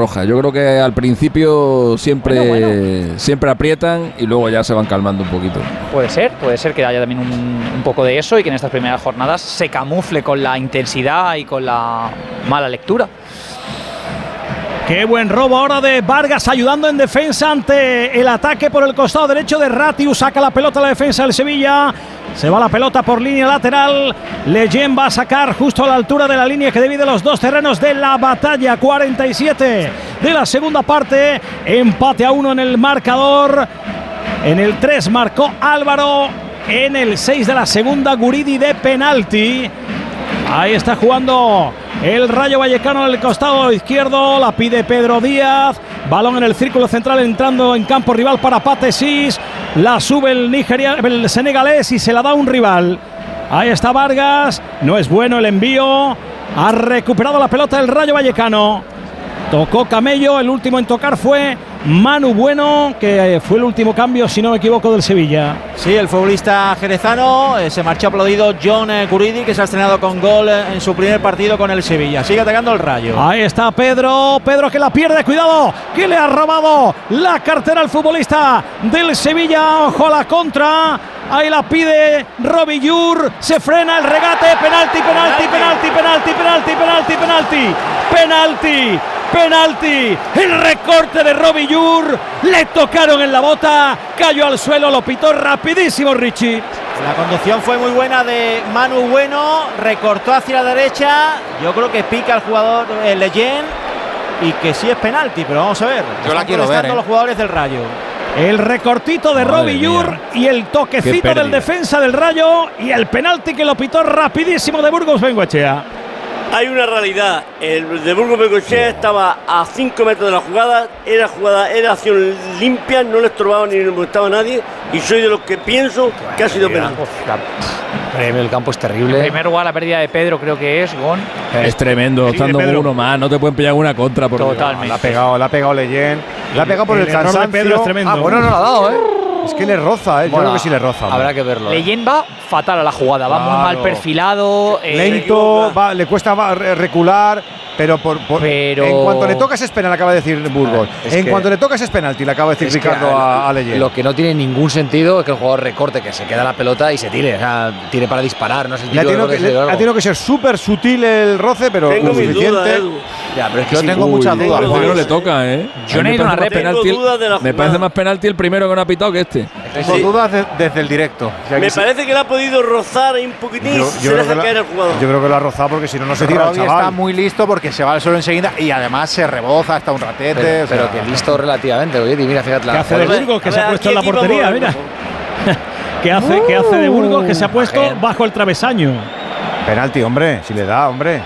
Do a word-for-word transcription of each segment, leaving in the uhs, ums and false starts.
roja. Yo creo que al principio siempre, bueno, bueno. siempre aprietan y luego ya se van calmando un poquito. Puede ser, puede ser que haya también un, un poco de eso y que en estas primeras jornadas se camufle con la intensidad y con la mala lectura. Qué buen robo ahora de Vargas, ayudando en defensa ante el ataque por el costado derecho de Ratiu. Saca la pelota a la defensa del Sevilla. Se va la pelota por línea lateral. Leyen va a sacar justo a la altura de la línea que divide los dos terrenos de la batalla. cuarenta y siete de la segunda parte. Empate a uno en el marcador. En el tres marcó Álvaro. En el seis de la segunda, Guridi de penalti. Ahí está jugando el Rayo Vallecano en el costado izquierdo. La pide Pedro Díaz. Balón en el círculo central, entrando en campo rival para Patesis. La sube el nigeriano, el senegalés, y se la da un rival. Ahí está Vargas. No es bueno el envío. Ha recuperado la pelota el Rayo Vallecano. Tocó Camello. El último en tocar fue Manu Bueno, que fue el último cambio, si no me equivoco, del Sevilla. Sí, el futbolista jerezano. Eh, se marchó aplaudido John eh, Guridi, que se ha estrenado con gol eh, en su primer partido con el Sevilla. Sigue atacando el Rayo. Ahí está Pedro. Pedro que la pierde. Cuidado, que le ha robado la cartera al futbolista del Sevilla. Ojo a la contra. Ahí la pide Robillur. Se frena el regate. Penalti, penalti, penalti, penalti, penalti, penalti, penalti, penalti. Penalti, el recorte de Robillur, le tocaron en la bota, cayó al suelo, lo pitó rapidísimo Richie. La conducción fue muy buena de Manu Bueno, recortó hacia la derecha, yo creo que pica el jugador eh, Leyen y que sí es penalti, pero vamos a ver. Yo la quiero ver, ¿eh? Los jugadores del Rayo. El recortito de Robillur y el toquecito del defensa del Rayo y el penalti que lo pitó rapidísimo de Burgos Bengoechea. Hay una realidad, el de Burgos Bengoechea estaba a cinco metros de la jugada, era jugada, era acción limpia, no le estorbaba ni le molestaba a nadie, y soy de los que pienso que ha sido penal. El campo es terrible. En primer lugar, la pérdida de Pedro creo que es, Gon. Es tremendo, Sí, estando Pedro. uno más, no te pueden pillar una contra. Por Totalmente. La ha pegado, la ha pegado Leyen. La ha pegado por el, El error de cansancio. Pedro es tremendo. Ah, bueno, no la ha dado, ¿eh? Es que le roza, ¿eh? Yo Bueno, creo que sí le roza. ¿no? Habrá que verlo. ¿eh? Leyen va fatal a la jugada, va muy Claro. mal perfilado. eh, Lento, va, le cuesta va, re- recular, pero, por, por- Pero- en cuanto le tocas es penal, acaba de decir Burgos. Ah, es en que- cuanto le tocas es penalti, le acaba de decir Es que Ricardo a, a Leyen. Lo que no tiene ningún sentido es que el jugador recorte, que se queda la pelota y se tire. O sea, tire para disparar, no es el Le ha típico tenido que que, se le- dio ha algo. tenido que ser súper sutil el roce, pero Tengo lo mis suficiente. dudas, Edu. Ya, pero es que Yo sí, tengo uy, muchas sí. dudas. Parece que no le toca, ¿eh? Yo A mí no he me ido a una parece rep. más penalti- Tengo dudas de la Me parece jugada. más penalti el primero que no ha pitado que este. Tengo Sí. dudas de- desde el directo. O sea, que Me sí- parece que le ha podido rozar ahí un poquitín, yo, se yo creo deja que la- caer el jugador. yo creo que lo ha rozado porque si no, no se tira el Robbie chaval. está muy listo porque se va al suelo enseguida y además se reboza hasta un ratete. Pero, o sea, pero que listo relativamente. Oye, y mira, fíjate ¿Qué la hace de joder, Burgos que A se ha ver, puesto en la ¿a qué equipo portería? vamos, Mira. por favor? ¿Qué hace, ¿Qué hace de Burgos que se ha puesto Mujer. bajo el travesaño? Penalti, hombre, si le da, hombre.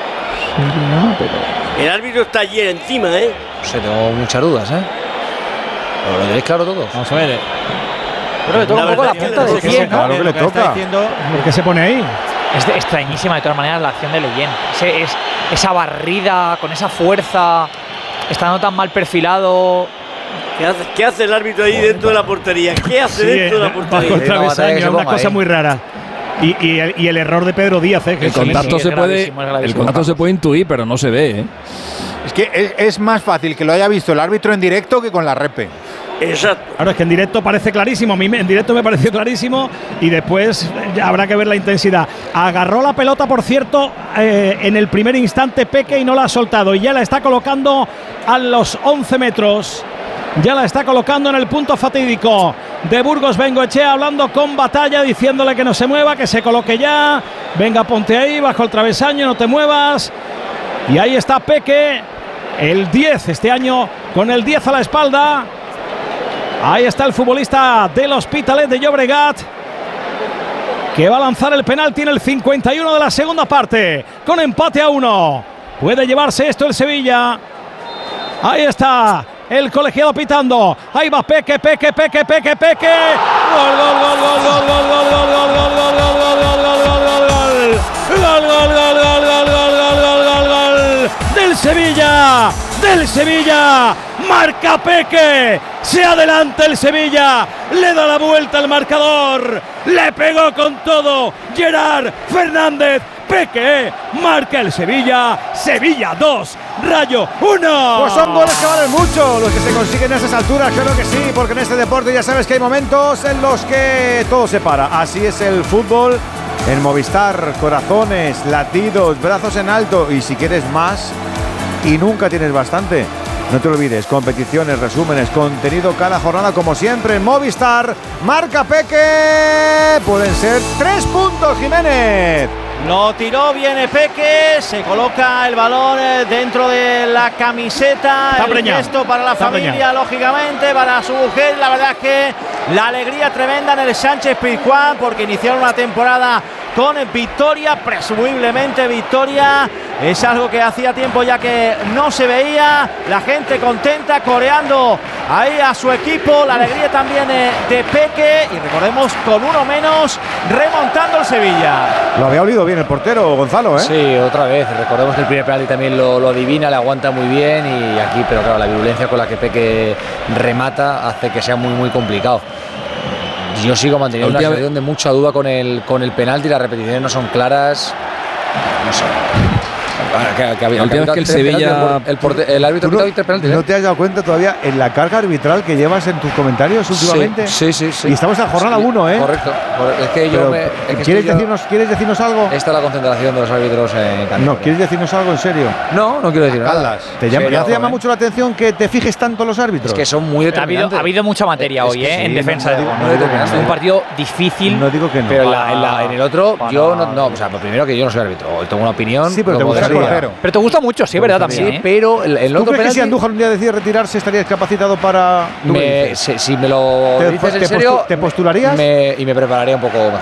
El árbitro está allí encima, ¿eh? No sé, tengo muchas dudas, ¿eh? Pero lo tenéis claro todos. Vamos a ver, eh, Creo que toca un La poco la verdad es que punta le del toca, pie, ¿no? claro que le Lo está toca. diciendo, ¿por qué se pone ahí? Es de- extrañísima de todas maneras la acción de Leyen. Ese- es, esa barrida con esa fuerza, estando tan mal perfilado. ¿Qué hace, qué hace el árbitro ahí dentro de la portería? ¿Qué hace Sí, dentro de la eh, bajo el portería? una batalla que travesaño, se es una ponga cosa ahí. muy rara. Y, y el, y el error de Pedro Díaz, eh, que El es tremendo. contacto es se puede, gravísimo, es el gravísimo. contacto se puede intuir, pero no se ve, ¿eh? es que es, es más fácil que lo haya visto el árbitro en directo que con la repe. Exacto. Claro, es que en directo parece clarísimo. A mí me- en directo me pareció clarísimo y después ya habrá que ver la intensidad. Agarró la pelota, por cierto, eh, en el primer instante Peque y no la ha soltado. Y ya la está colocando a los once metros. Ya la está colocando en el punto fatídico de Burgos Bengoechea, hablando con Batalla, diciéndole que no se mueva, que se coloque ya. Venga, ponte ahí, bajo el travesaño, no te muevas. Y ahí está Peque, el diez este año, con el diez a la espalda. Ahí está el futbolista del Hospitalet de Llobregat, que va a lanzar el penalti en el cincuenta y uno de la segunda parte, con empate a uno. Puede llevarse esto el Sevilla. Ahí está el colegiado pitando. Ahí va Peque, Peque, Peque, Peque, Peque. Gol, gol, gol, gol, gol, gol, gol, gol, gol, gol, gol, gol, gol, gol, gol, gol, gol, gol. Gol, gol, gol, gol, gol, gol, gol, gol, gol, gol. Del Sevilla, del Sevilla. Marca Peque. Se adelanta el Sevilla. Le da la vuelta al marcador. Le pegó con todo Gerard Fernández. Peque, marca el Sevilla, Sevilla dos, Rayo uno. Pues son goles que valen mucho los que se consiguen a esas alturas, claro que sí, porque en este deporte ya sabes que hay momentos en los que todo se para. Así es el fútbol en Movistar, corazones, latidos, brazos en alto y si quieres más y nunca tienes bastante. No te olvides, competiciones, resúmenes, contenido cada jornada como siempre en Movistar. Marca Peque, pueden ser tres puntos, Jiménez. Lo tiró bien Peque, se coloca el balón dentro de la camiseta. Está el preñado. gesto para la Está familia, preñado. lógicamente, para su mujer. La verdad es que la alegría tremenda en el Sánchez Pizjuán, porque iniciaron una temporada con victoria, presumiblemente victoria. Es algo que hacía tiempo ya que no se veía. La gente contenta, coreando ahí a su equipo. La alegría también de, de Peque. Y recordemos, con uno menos, remontando el Sevilla. Lo había olido bien el portero, Gonzalo, ¿eh? Sí, otra vez. Recordemos que el primer penalti también lo, lo adivina, le aguanta muy bien y aquí, pero claro, la virulencia con la que Peque remata hace que sea muy, muy complicado. Yo sigo manteniendo una sensación de mucha duda con el, con el penalti, las repeticiones no son claras. No sé. Que, que había, La última vez que el Sevilla- el, porte- el árbitro ¿Tú ha no, pitado interpenalti, ¿eh? ¿No te has dado cuenta todavía en la carga arbitral que llevas en tus comentarios últimamente? Sí, sí, sí. Y estamos en jornada Sí, uno, ¿eh? Correcto. correcto. Es que yo Pero, me. Es que ¿quieres, estoy yo- decirnos, ¿Quieres decirnos algo? Esta es la concentración de los árbitros en Cantabria. No, ¿quieres decirnos algo en serio? No, no quiero decir nada. Caldas. ¿Te llama, Sí, ¿ya no, te llama ¿eh? mucho la atención que te fijes tanto en los árbitros? Es que son muy Ha habido, determinantes. ha habido mucha materia Es hoy, que ¿eh? sí, en no, defensa no de digo- Bono. no determinante. Un partido difícil. No digo que no. Pero en, la- Para- en, la- en el otro, para- yo no, no. O sea, primero que yo no soy árbitro. Hoy tengo una opinión. Sí, pero te como gustaría. debería. Pero te gusta mucho, sí, ¿verdad? También. Sí, ¿eh? pero el, el ¿Tú otro crees que si penalti Andújar un día decide retirarse estarías capacitado para...? ¿Tú qué me- dices? si, si me lo ¿Te- dices en te serio, postu- te postularías? me- y me prepararía un poco mejor.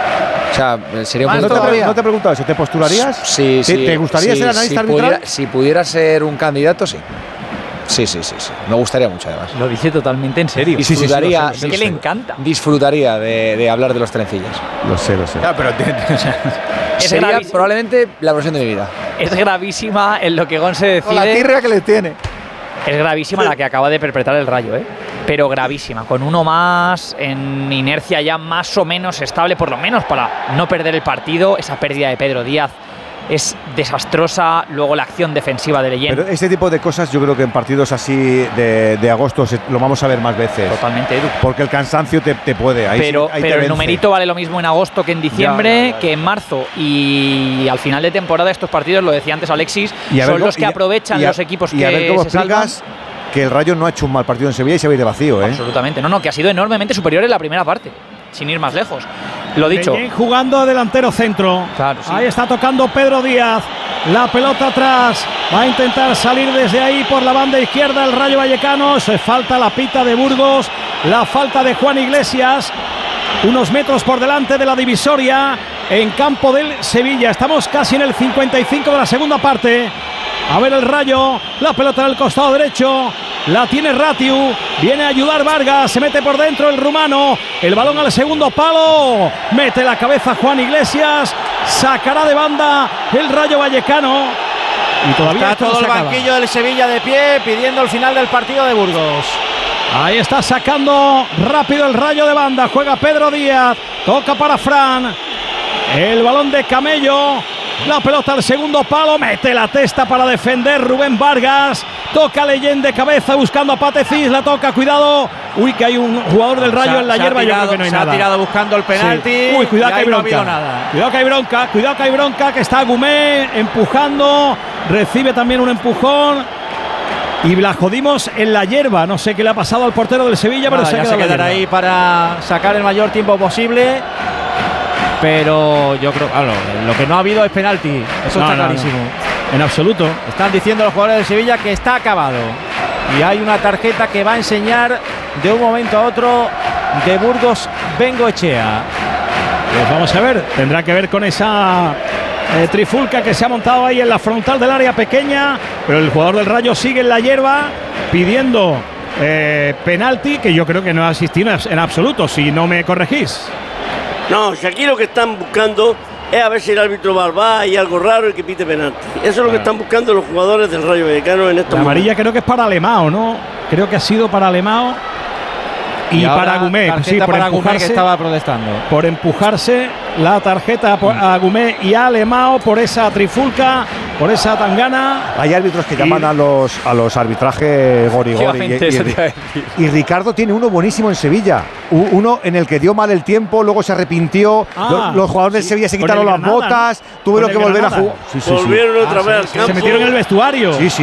O sea, sería un Ah, poco no, te, pre- todavía. no te he preguntado eso, ¿te postularías? Sí, ¿Te, sí. ¿Te gustaría sí, ser analista si arbitral? Pudiera, si pudiera ser un candidato, sí. Sí, sí, sí, sí. Me gustaría mucho, además. Lo dice totalmente en serio. sí, sí, Disfrutaría, lo sé, Es que le encanta. disfrutaría de, de hablar de los trencillos. Lo sé, lo sé. Ya, pero te- o sea, Es Sería gravísimo. probablemente la versión de mi vida. Es gravísima en lo que Gon se con la decide. tirria que le tiene. Es gravísima la que acaba de perpetrar el Rayo, ¿eh? Pero gravísima. Con uno más, en inercia ya más o menos estable, por lo menos para no perder el partido. Esa pérdida de Pedro Díaz es desastrosa. Luego la acción defensiva de Leyen. Pero este tipo de cosas yo creo que en partidos así de, de agosto se- lo vamos a ver más veces. Totalmente, Edu. Porque el cansancio te, te puede. Ahí Pero, sí, ahí te pero el vence. numerito vale lo mismo en agosto que en diciembre, Ya, ya, ya. que en marzo. Y al final de temporada estos partidos, lo decía antes Alexis, Y a ver son cómo- los que y a- aprovechan y a- los equipos y que a ver cómo se salvan. explicas que el Rayo no ha hecho un mal partido en Sevilla y se va a ir de vacío, ¿eh? Absolutamente. No, no, que ha sido enormemente superior en la primera parte, sin ir más lejos. Lo dicho. Leyen jugando delantero centro. Claro, sí. Ahí está tocando Pedro Díaz. La pelota atrás. Va a intentar salir desde ahí por la banda izquierda el Rayo Vallecano. Se falta la pita de Burgos. La falta de Juan Iglesias. Unos metros por delante de la divisoria en campo del Sevilla. Estamos casi en el cincuenta y cinco de la segunda parte. A ver el Rayo. La pelota en el costado derecho. La tiene Ratiu. Viene a ayudar Vargas. Se mete por dentro el rumano. El balón al segundo palo. Mete la cabeza Juan Iglesias. Sacará de banda el Rayo Vallecano. Y todavía Está esto no todo se el acaba. banquillo del Sevilla de pie pidiendo el final del partido de Burgos. Ahí está sacando rápido el Rayo de banda. Juega Pedro Díaz. Toca para Fran. El balón de Camello. La pelota al segundo palo. Mete la testa para defender Rubén Vargas. Toca Leyen de cabeza buscando a Patecís. La toca. Cuidado. Uy, que hay un jugador del Rayo Se ha- en la se ha hierba. Yo tirado- creo que no hay se nada. ha tirado buscando el penalti. Sí. Uy, cuidado y que hay ahí no ha bronca. habido nada. Cuidado que hay bronca. Cuidado que hay bronca. Que está Gumé empujando. Recibe también un empujón. Y la jodimos en la hierba. No sé qué le ha pasado al portero del Sevilla, Nada, pero se ha ya quedado se en la quedará hierba. ahí para sacar el mayor tiempo posible. Pero yo creo, claro, lo que no ha habido es penalti. Eso No, está no, no. clarísimo. En absoluto. Están diciendo los jugadores del Sevilla que está acabado. Y hay una tarjeta que va a enseñar de un momento a otro de Burgos Bengoechea. Pues vamos a ver. Tendrá que ver con esa eh, trifulca que se ha montado ahí en la frontal del área pequeña. Pero el jugador del Rayo sigue en la hierba pidiendo eh, penalti, que yo creo que no ha asistido en absoluto, si no me corregís. No, si aquí lo que están buscando es a ver si el árbitro va y algo raro y que pite penalti. Eso es lo que están buscando los jugadores del Rayo Vallecano en estos La amarilla momentos. creo que es para Alemao, ¿no? Creo que ha sido para Alemao. Y, para ahora Gumé, tarjeta sí, por para Gumé, que empujarse, estaba protestando. por empujarse la tarjeta por- a Gumé y a Alemao por esa trifulca, por esa tangana. Hay árbitros que Y- llaman a los, a los arbitrajes gori gori. Y, Efectivamente, eso y- te iba a decir. y Ricardo tiene uno buenísimo en Sevilla. U- Uno en el que dio mal el tiempo, luego se arrepintió. Ah, Los, los jugadores de sí, Sevilla se con quitaron el las Granada, botas. ¿no? Tuvieron Con que el volver a Granada. jugar. Sí, sí, sí. Volvieron otra Ah, vez al sí, campo. se metieron en el vestuario. Sí, sí.